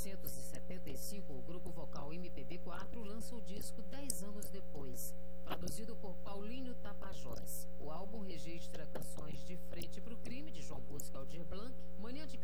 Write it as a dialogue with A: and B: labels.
A: 1975, o grupo vocal MPB4 lança o disco 10 anos depois, produzido por Paulinho Tapajós. O álbum registra canções de Frente pro Crime, de João Bosco e Aldir Blanc, Mania de